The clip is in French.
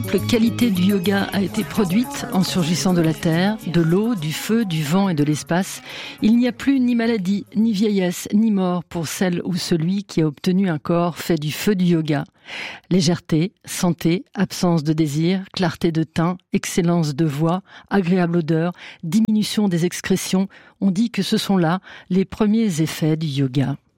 Qualité du yoga a été produite en surgissant de la terre, de l'eau, du feu, du vent et de l'espace. Il n'y a plus ni maladie, ni vieillesse, ni mort pour celle ou celui qui a obtenu un corps fait du feu du yoga. Légèreté, santé, absence de désir, clarté de teint, excellence de voix, agréable odeur, diminution des excrétions, on dit que ce sont là les premiers effets du yoga.